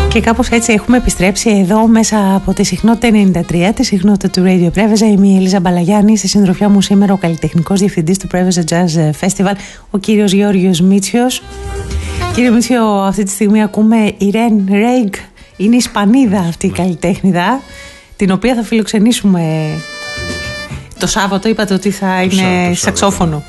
Και κάπως έτσι έχουμε επιστρέψει εδώ μέσα από τη συχνότητα 93, τη συχνότητα του Radio Preveza. Είμαι η Ελίζα Μπαλαγιάννη. Στη συντροφιά μου σήμερα ο καλλιτεχνικός διευθυντής του Preveza Jazz Festival, ο κύριος Γιώργος Μίτσιος. Κύριε Μίτσιο, αυτή τη στιγμή ακούμε Irene Reg. Είναι Ισπανίδα αυτή η καλλιτέχνηδα, την οποία θα φιλοξενήσουμε το Σάββατο. Είπατε ότι θα είναι σαξόφωνο.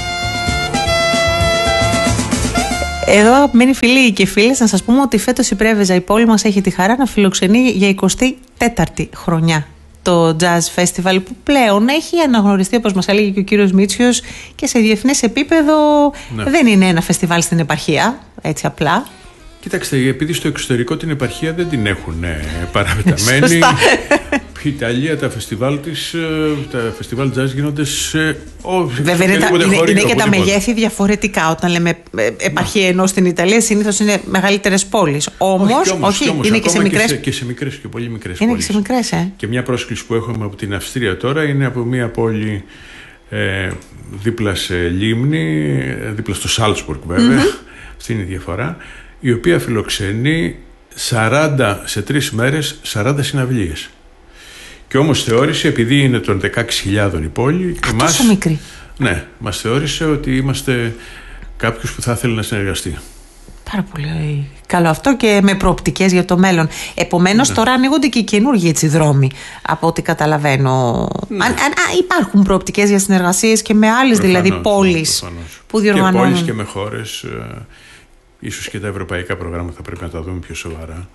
Εδώ, αγαπημένοι φίλοι και φίλες, να σας πούμε ότι φέτος η Preveza, η πόλη μας, έχει τη χαρά να φιλοξενεί για 24η χρονιά το Jazz Festival, που πλέον έχει αναγνωριστεί, όπως μας έλεγε και ο κύριος Μίτσιος, και σε διεθνές επίπεδο. Ναι. Δεν είναι ένα φεστιβάλ στην επαρχία, έτσι απλά. Κοιτάξτε, επειδή στο εξωτερικό την επαρχία δεν την έχουν παραμεταμένη. Η Ιταλία, τα φεστιβάλ jazz γίνονται σε βέβαια είναι και τα μεγέθη διαφορετικά. Όταν λέμε επαρχία, ενώ στην Ιταλία συνήθως είναι μεγαλύτερες πόλεις. Όμως, είναι και σε μικρές. Και σε μικρές και πολύ μικρές είναι πόλεις. Και σε μικρές, Και μια πρόσκληση που έχουμε από την Αυστρία τώρα είναι από μια πόλη δίπλα σε λίμνη, δίπλα στο Σάλτσμπουργκ βέβαια. Αυτή είναι η διαφορά. Η οποία φιλοξενεί 40 σε 3 μέρες 40 συναυλίες. Και όμως θεώρησε, επειδή είναι των 16.000 η πόλη, τόσο μικρή. Ναι, μας θεώρησε ότι είμαστε κάποιος που θα ήθελε να συνεργαστεί. Πάρα πολύ καλό αυτό και με προοπτικές για το μέλλον. Επομένως, τώρα ανοίγονται και οι καινούργιοι έτσι δρόμοι, από ό,τι καταλαβαίνω. Ναι. Υπάρχουν προοπτικές για συνεργασίες και με άλλες δηλαδή πόλεις που διοργανώνουν. Και πόλεις και με χώρες. Ίσως και τα ευρωπαϊκά προγράμματα θα πρέπει να τα δούμε πιο σοβαρά.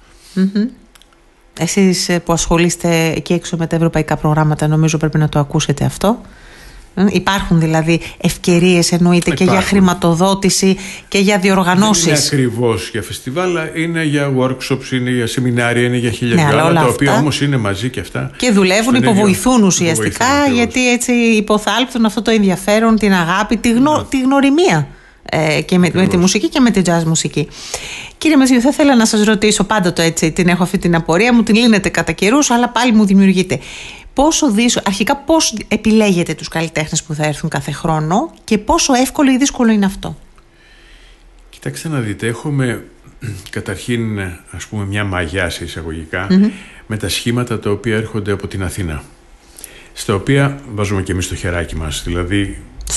Εσείς που ασχολείστε εκεί έξω με τα ευρωπαϊκά προγράμματα, νομίζω πρέπει να το ακούσετε αυτό. Υπάρχουν δηλαδή ευκαιρίες, εννοείται, και για χρηματοδότηση και για διοργανώσεις. Δεν είναι ακριβώς για φεστιβάλ, είναι για workshops, είναι για σεμινάρια, είναι για χίλια άλλα, τα οποία όμως είναι μαζί και αυτά. Και δουλεύουν, υποβοηθούν ουσιαστικά, γιατί έτσι υποθάλπτουν αυτό το ενδιαφέρον, την αγάπη, τη γνωριμία. Και με τη μουσική και με την jazz μουσική. Κύριε Μίτσιο, θα ήθελα να σας ρωτήσω, πάντοτε έτσι την έχω αυτή την απορία, μου την λύνετε κατά καιρούς, αλλά πάλι μου δημιουργείται. Αρχικά πώς επιλέγετε τους καλλιτέχνες που θα έρθουν κάθε χρόνο και πόσο εύκολο ή δύσκολο είναι αυτό? Κοιτάξτε να δείτε, έχουμε καταρχήν, ας πούμε, μια μαγιά σε εισαγωγικά με τα σχήματα τα οποία έρχονται από την Αθήνα, στα οποία βάζουμε και εμείς το χεράκι μας. Δηλαδή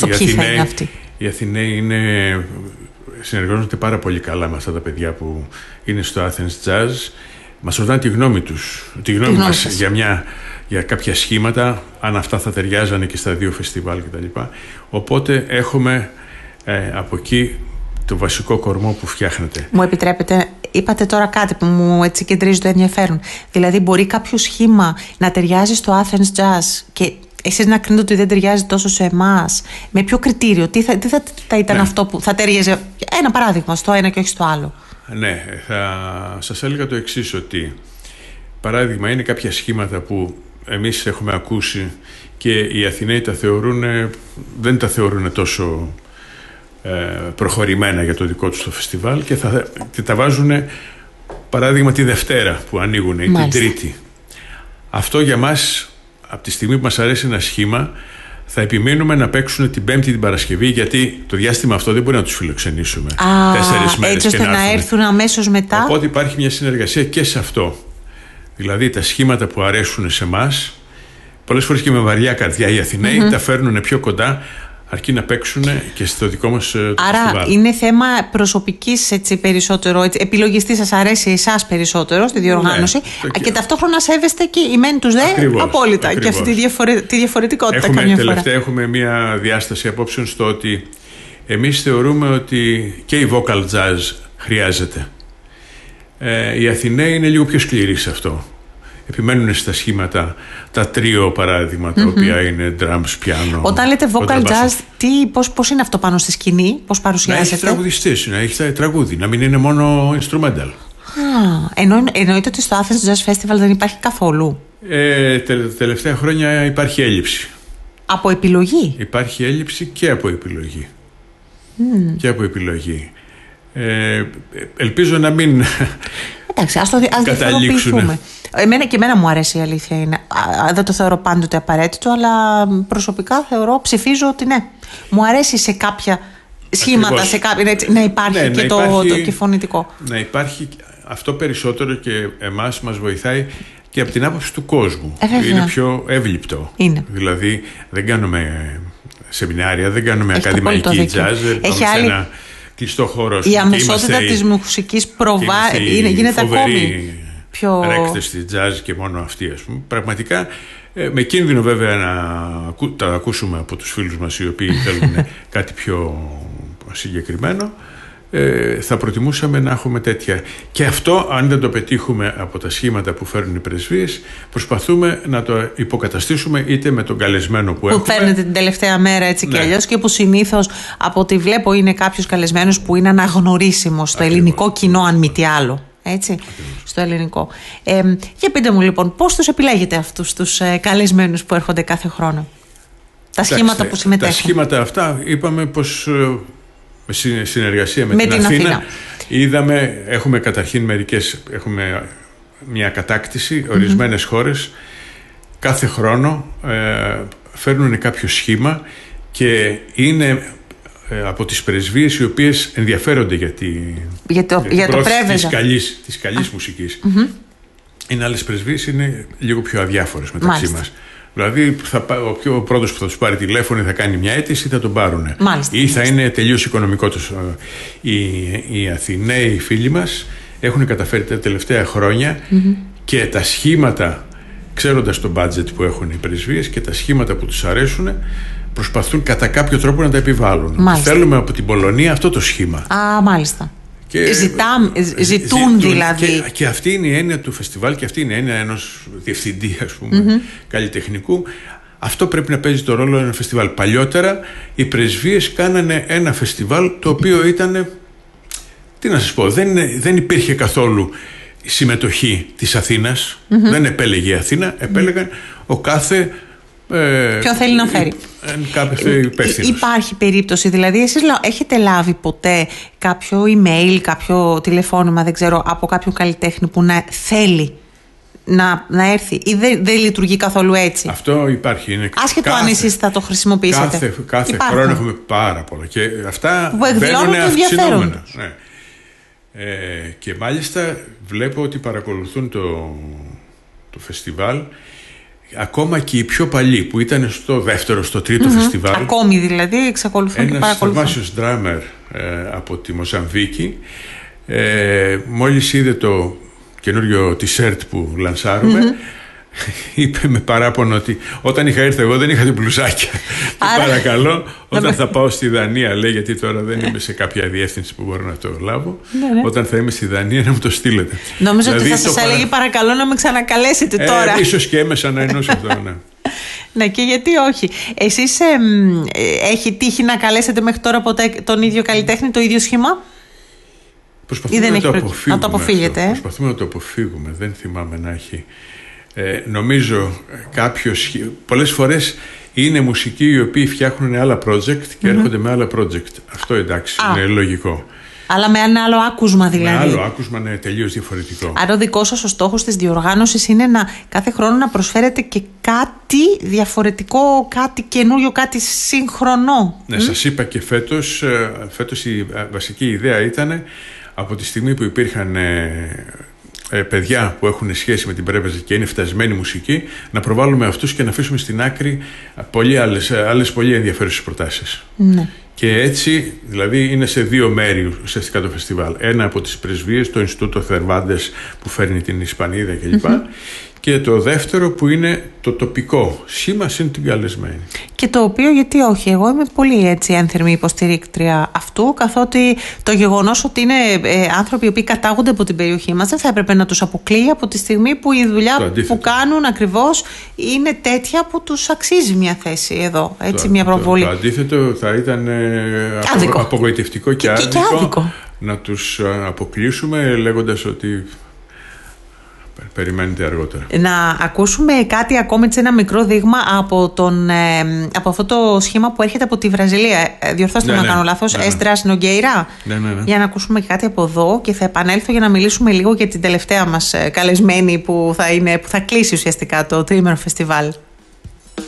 οι Αθηναίοι συνεργάζονται πάρα πολύ καλά με αυτά τα παιδιά που είναι στο Athens Jazz. Μας ρωτάνε τη γνώμη τους, τη γνώμη μας για κάποια σχήματα, αν αυτά θα ταιριάζανε και στα δύο φεστιβάλ κτλ. Οπότε έχουμε από εκεί το βασικό κορμό που φτιάχνεται. Μου επιτρέπετε, είπατε τώρα κάτι που μου έτσι κεντρίζει το ενδιαφέρον. Δηλαδή, μπορεί κάποιο σχήμα να ταιριάζει στο Athens Jazz και εσείς να κρίνετε ότι δεν ταιριάζει τόσο σε εμάς? Με ποιο κριτήριο, τι θα ήταν αυτό που θα ταιριάζει? Ένα παράδειγμα στο ένα και όχι στο άλλο. Ναι, θα σας έλεγα το εξής, ότι παράδειγμα είναι κάποια σχήματα που εμείς έχουμε ακούσει και οι Αθηναίοι δεν τα θεωρούν τόσο προχωρημένα για το δικό τους το φεστιβάλ και τα βάζουν παράδειγμα τη Δευτέρα που ανοίγουν ή την Τρίτη. Αυτό για μας, από τη στιγμή που μας αρέσει ένα σχήμα, θα επιμείνουμε να παίξουν την Πέμπτη την Παρασκευή, γιατί το διάστημα αυτό δεν μπορεί να τους φιλοξενήσουμε 4 μέρες έτσι ώστε να έρθουν αμέσως μετά. Οπότε υπάρχει μια συνεργασία και σε αυτό. Δηλαδή τα σχήματα που αρέσουν σε εμάς, πολλές φορές και με βαριά καρδιά οι Αθηναίοι τα φέρνουν πιο κοντά, αρκεί να παίξουν και στο δικό μας το άρα φεστιβάλ. Είναι θέμα προσωπικής περισσότερο, επιλογής, τι σας αρέσει εσάς περισσότερο στη διοργάνωση, και ταυτόχρονα σέβεστε και οι μεν τους δε απόλυτα. Ακριβώς. Και αυτή τη διαφορετικότητα καμιά φορά. Τελευταία έχουμε μια διάσταση απόψεων στο ότι εμείς θεωρούμε ότι και η vocal jazz χρειάζεται. Οι Αθηναίοι είναι λίγο πιο σκληροί σε αυτό. Επιμένουν στα σχήματα, τα τρίο παράδειγμα, τα οποία είναι drums, piano. Όταν λέτε vocal jazz, πώς είναι αυτό πάνω στη σκηνή, πώς παρουσιάζεται? Να έχει τραγουδιστής, να έχει τραγούδι, να μην είναι μόνο instrumental. Εννοείται ότι στο Athens Jazz Festival δεν υπάρχει καθόλου? Τα τελευταία χρόνια υπάρχει έλλειψη. Από επιλογή? Υπάρχει έλλειψη και από επιλογή. Και από επιλογή. Ελπίζω να μην καταλήξουμε. Εμένα μου αρέσει, η αλήθεια είναι. Δεν το θεωρώ πάντοτε απαραίτητο, αλλά προσωπικά ψηφίζω ότι ναι. Μου αρέσει σε κάποια σχήματα, να υπάρχει και το φωνητικό. Να υπάρχει αυτό περισσότερο και εμάς μας βοηθάει και από την άποψη του κόσμου. Είναι πιο εύληπτο. Δηλαδή δεν κάνουμε σεμινάρια, δεν κάνουμε ακαδημαϊκή τζάζ, πάμε σε ένα κλειστό χώρο. Η αμεσότητα της μουσικής γίνεται ακόμη πιο... Ρέκτες στη τζάζ και μόνο αυτή, ας πούμε. Πραγματικά, με κίνδυνο βέβαια να τα ακούσουμε από τους φίλους μας οι οποίοι θέλουν κάτι πιο συγκεκριμένο, θα προτιμούσαμε να έχουμε τέτοια. Και αυτό, αν δεν το πετύχουμε από τα σχήματα που φέρνουν οι πρεσβείες, προσπαθούμε να το υποκαταστήσουμε είτε με τον καλεσμένο που έχουμε. Που φέρνετε την τελευταία μέρα έτσι και αλλιώς, και που συνήθως από ό,τι βλέπω είναι κάποιος καλεσμένος που είναι αναγνωρίσιμος στο ελληνικό κοινό, αν μη τι άλλο. Έτσι, στο ελληνικό. Για πείτε μου λοιπόν, πώς τους επιλέγετε αυτούς τους καλεσμένους που έρχονται κάθε χρόνο? Τα σχήματα που συμμετέχουν. Τα σχήματα αυτά είπαμε πως με συνεργασία με την Αθήνα έχουμε καταρχήν έχουμε μια κατάκτηση, ορισμένες χώρες κάθε χρόνο φέρνουν κάποιο σχήμα και είναι από τις πρεσβείες οι οποίες ενδιαφέρονται για το πρόθεση της καλής μουσικής. Είναι άλλες πρεσβείες, είναι λίγο πιο αδιάφορες μεταξύ μας. Δηλαδή ο πρώτος που θα τους πάρει τηλέφωνο θα κάνει μια αίτηση, θα τον πάρουν. Ή θα είναι τελείως οικονομικό τους. Οι Αθηναίοι, οι φίλοι μας, έχουν καταφέρει τα τελευταία χρόνια και τα σχήματα, ξέροντας το budget που έχουν οι πρεσβείες και τα σχήματα που τους αρέσουν, προσπαθούν κατά κάποιο τρόπο να τα επιβάλλουν. Θέλουμε από την Πολωνία αυτό το σχήμα. Μάλιστα. Ζητούν δηλαδή. Και αυτή είναι η έννοια του φεστιβάλ και αυτή είναι η έννοια ενός διευθυντή, ας πούμε, καλλιτεχνικού. Αυτό πρέπει να παίζει το ρόλο ένα φεστιβάλ. Παλιότερα οι πρεσβείες κάνανε ένα φεστιβάλ το οποίο ήταν, τι να σας πω, δεν υπήρχε καθόλου συμμετοχή της Αθήνας. Δεν επέλεγε η Αθήνα, επέλεγαν ο κάθε... Ποιον θέλει να φέρει. Υπάρχει περίπτωση, δηλαδή εσείς έχετε λάβει ποτέ κάποιο email, κάποιο τηλεφώνημα, δεν ξέρω, από κάποιον καλλιτέχνη που να θέλει να έρθει ή δεν λειτουργεί καθόλου έτσι? Αυτό υπάρχει. Άσχετο αν εσείς θα το χρησιμοποιήσετε. Κάθε χρόνο έχουμε πάρα πολλά και αυτά που εκδηλώνουν το ενδιαφέρον. Και μάλιστα βλέπω ότι παρακολουθούν το φεστιβάλ ακόμα και οι πιο παλιοί που ήταν στο δεύτερο, στο τρίτο φεστιβάλ. Ακόμη δηλαδή εξακολουθούν και παρακολουθούν. Ένας θαυμάσιος ντράμερ από τη Μοζαμβίκη μόλις είδε το καινούριο t-shirt που λανσάρουμε, είπε με παράπονο ότι όταν είχα έρθει εγώ δεν είχα την μπλουζάκια. Και παρακαλώ, όταν θα πάω στη Δανία, λέει, γιατί τώρα δεν είμαι σε κάποια διεύθυνση που μπορώ να το λάβω, όταν θα είμαι στη Δανία να μου το στείλετε. Νόμιζα ότι θα σας έλεγε παρακαλώ να με ξανακαλέσετε τώρα. Ίσως και έμεσα να ενώσω αυτό, ναι. Ναι, και γιατί όχι. Εσείς έχει τύχει να καλέσετε μέχρι τώρα ποτέ τον ίδιο καλλιτέχνη, το ίδιο σχήμα? Προσπαθούμε να το αποφύγουμε. Προσπαθούμε να το αποφύγουμε. Δεν θυμάμαι να έχει. Νομίζω πολλές φορές είναι μουσικοί οι οποίοι φτιάχνουν άλλα project και έρχονται με άλλα project. Αυτό εντάξει, είναι λογικό. Αλλά με ένα άλλο άκουσμα δηλαδή. Με άλλο άκουσμα, ναι, τελείως διαφορετικό. Άρα ο δικός σας ο στόχος της διοργάνωσης είναι κάθε χρόνο να προσφέρετε και κάτι διαφορετικό, κάτι καινούριο, κάτι σύγχρονο. Ναι, σας είπα και φέτος η βασική ιδέα ήταν από τη στιγμή που υπήρχαν παιδιά που έχουν σχέση με την πρέβεζα και είναι φτασμένη μουσική, να προβάλλουμε αυτούς και να αφήσουμε στην άκρη άλλες πολύ ενδιαφέρουσες προτάσεις. Ναι. Και έτσι, δηλαδή, είναι σε δύο μέρη ουσιαστικά το φεστιβάλ. Ένα από τις πρεσβείες, το Ινστιτούτο Θερβάντες που φέρνει την Ισπανίδα κλπ. Και το δεύτερο που είναι το τοπικό σχήμα συν την καλεσμένη. Και το οποίο, γιατί όχι, εγώ είμαι πολύ έτσι ένθερμη υποστηρίκτρια αυτού, καθότι το γεγονός ότι είναι άνθρωποι οι οποίοι κατάγονται από την περιοχή μας δεν θα έπρεπε να τους αποκλείει από τη στιγμή που η δουλειά που κάνουν ακριβώς είναι τέτοια που τους αξίζει μια θέση εδώ, έτσι, μια προβολή. Το αντίθετο θα ήταν απογοητευτικό και άδικο να τους αποκλείσουμε λέγοντας ότι περιμένετε αργότερα. Να ακούσουμε κάτι ακόμη, ένα μικρό δείγμα από αυτό το σχήμα που έρχεται από τη Βραζιλία. Διορθώστε με να κάνω λάθος. Έστρας Νογκέιρα. Για να ακούσουμε και κάτι από εδώ και θα επανέλθω για να μιλήσουμε λίγο για την τελευταία μας καλεσμένη που θα κλείσει ουσιαστικά το τρίμερο φεστιβάλ.